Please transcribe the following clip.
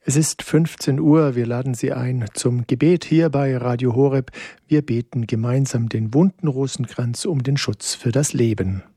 Es ist 15 Uhr, wir laden Sie ein zum Gebet hier bei Radio Horeb. Wir beten gemeinsam den wunden Rosenkranz um den Schutz für das Leben.